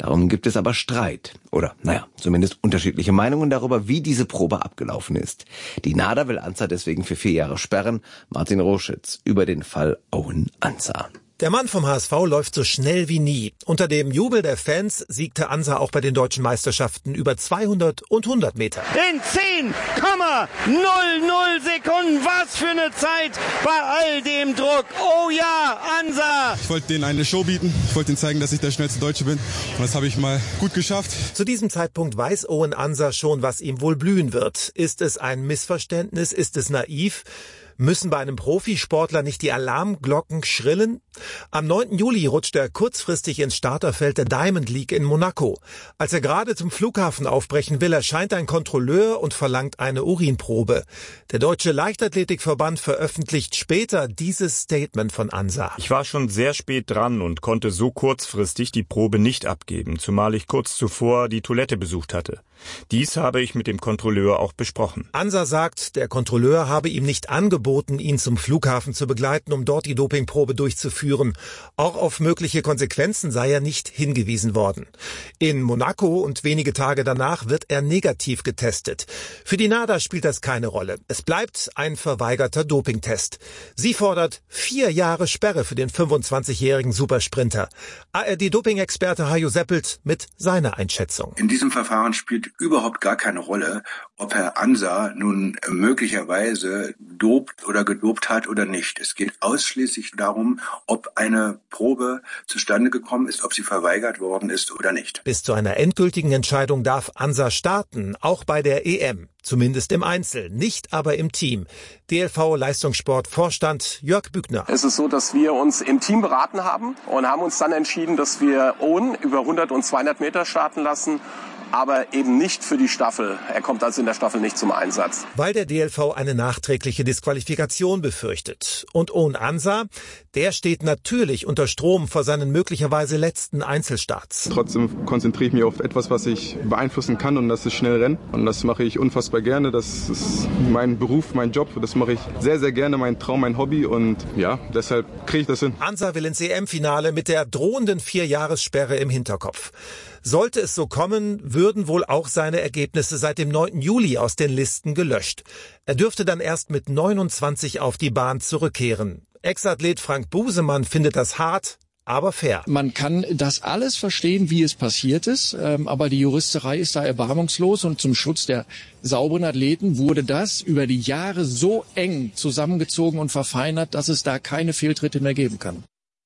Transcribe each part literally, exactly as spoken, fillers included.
Darum gibt es aber Streit. Oder, naja, zumindest unterschiedliche Meinungen darüber, wie diese Probe abgelaufen ist. Die NADA will Ansah deswegen für vier Jahre sperren. Martin Roschitz über den Fall Owen Ansah. Der Mann vom H S V läuft so schnell wie nie. Unter dem Jubel der Fans siegte Ansah auch bei den deutschen Meisterschaften über zweihundert und hundert Meter. In zehn Komma null null Sekunden. Was für eine Zeit bei all dem Druck. Oh ja, Ansah. Ich wollte denen eine Show bieten. Ich wollte ihnen zeigen, dass ich der schnellste Deutsche bin. Und das habe ich mal gut geschafft. Zu diesem Zeitpunkt weiß Owen Ansah schon, was ihm wohl blühen wird. Ist es ein Missverständnis? Ist es naiv? Müssen bei einem Profisportler nicht die Alarmglocken schrillen? Am neunten Juli rutscht er kurzfristig ins Starterfeld der Diamond League in Monaco. Als er gerade zum Flughafen aufbrechen will, erscheint ein Kontrolleur und verlangt eine Urinprobe. Der Deutsche Leichtathletikverband veröffentlicht später dieses Statement von Ansah. Ich war schon sehr spät dran und konnte so kurzfristig die Probe nicht abgeben, zumal ich kurz zuvor die Toilette besucht hatte. Dies habe ich mit dem Kontrolleur auch besprochen. Ansah sagt, der Kontrolleur habe ihm nicht angeboten, ihn zum Flughafen zu begleiten, um dort die Dopingprobe durchzuführen. Auch auf mögliche Konsequenzen sei er nicht hingewiesen worden. In Monaco und wenige Tage danach wird er negativ getestet. Für die NADA spielt das keine Rolle. Es bleibt ein verweigerter Dopingtest. Sie fordert vier Jahre Sperre für den fünfundzwanzigjährigen Supersprinter. A R D-Doping-Experte Hajo Seppelt mit seiner Einschätzung. In diesem Verfahren spielt überhaupt gar keine Rolle, ob Herr Ansah nun möglicherweise dopt oder gedopt hat oder nicht. Es geht ausschließlich darum, ob eine Probe zustande gekommen ist, ob sie verweigert worden ist oder nicht. Bis zu einer endgültigen Entscheidung darf Ansah starten, auch bei der E M. Zumindest im Einzel, nicht aber im Team. D L V-Leistungssport-Vorstand Jörg Bügner. Es ist so, dass wir uns im Team beraten haben und haben uns dann entschieden, dass wir Owen über hundert und zweihundert Meter starten lassen, aber eben nicht für die Staffel. Er kommt also in der Staffel nicht zum Einsatz. Weil der D L V eine nachträgliche Disqualifikation befürchtet. Und Owen Ansah, der steht natürlich unter Strom vor seinen möglicherweise letzten Einzelstarts. Trotzdem konzentriere ich mich auf etwas, was ich beeinflussen kann, und das ist schnell Rennen. Und das mache ich unfassbar gerne. Das ist mein Beruf, mein Job. Das mache ich sehr, sehr gerne, mein Traum, mein Hobby. Und ja, deshalb kriege ich das hin. Ansah will ins E M-Finale mit der drohenden Vierjahressperre im Hinterkopf. Sollte es so kommen, würden wohl auch seine Ergebnisse seit dem neunten Juli aus den Listen gelöscht. Er dürfte dann erst mit neunundzwanzig auf die Bahn zurückkehren. Ex-Athlet Frank Busemann findet das hart, aber fair. Man kann das alles verstehen, wie es passiert ist, aber die Juristerei ist da erbarmungslos, und zum Schutz der sauberen Athleten wurde das über die Jahre so eng zusammengezogen und verfeinert, dass es da keine Fehltritte mehr geben kann.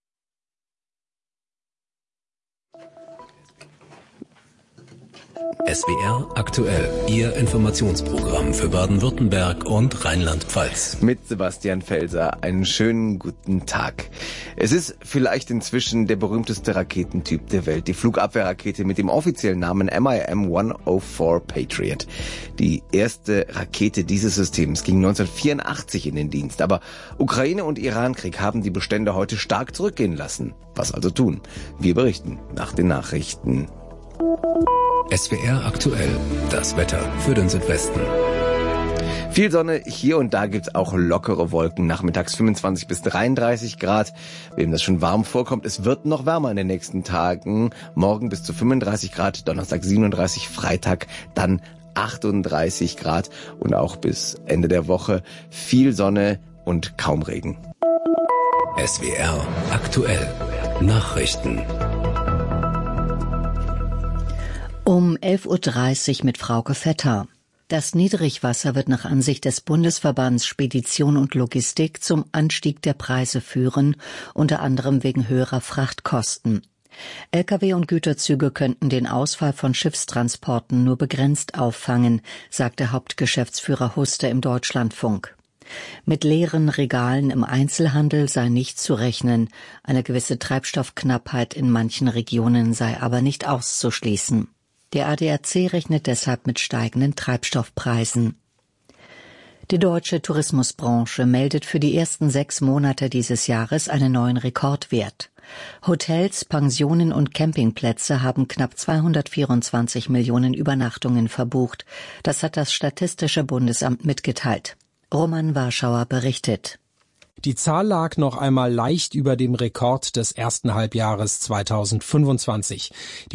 S W R aktuell, Ihr Informationsprogramm für Baden-Württemberg und Rheinland-Pfalz. Mit Sebastian Felser, einen schönen guten Tag. Es ist vielleicht inzwischen der berühmteste Raketentyp der Welt, die Flugabwehrrakete mit dem offiziellen Namen M I M hundertvier Patriot. Die erste Rakete dieses Systems ging neunzehnhundertvierundachtzig in den Dienst, aber Ukraine- und Irankrieg haben die Bestände heute stark zurückgehen lassen. Was also tun? Wir berichten nach den Nachrichten. S W R aktuell, das Wetter für den Südwesten. Viel Sonne, hier und da gibt's auch lockere Wolken. Nachmittags fünfundzwanzig bis dreiunddreißig Grad. Wem das schon warm vorkommt, es wird noch wärmer in den nächsten Tagen. Morgen bis zu fünfunddreißig Grad, Donnerstag siebenunddreißig, Freitag dann achtunddreißig Grad. Und auch bis Ende der Woche viel Sonne und kaum Regen. S W R aktuell, Nachrichten. Um elf Uhr dreißig mit Frauke Vetter. Das Niedrigwasser wird nach Ansicht des Bundesverbands Spedition und Logistik zum Anstieg der Preise führen, unter anderem wegen höherer Frachtkosten. L K W und Güterzüge könnten den Ausfall von Schiffstransporten nur begrenzt auffangen, sagte Hauptgeschäftsführer Huster im Deutschlandfunk. Mit leeren Regalen im Einzelhandel sei nicht zu rechnen, eine gewisse Treibstoffknappheit in manchen Regionen sei aber nicht auszuschließen. Der A D A C rechnet deshalb mit steigenden Treibstoffpreisen. Die deutsche Tourismusbranche meldet für die ersten sechs Monate dieses Jahres einen neuen Rekordwert. Hotels, Pensionen und Campingplätze haben knapp zweihundertvierundzwanzig Millionen Übernachtungen verbucht. Das hat das Statistische Bundesamt mitgeteilt. Roman Warschauer berichtet. Die Zahl lag noch einmal leicht über dem Rekord des ersten Halbjahres zweitausendfünfundzwanzig. Die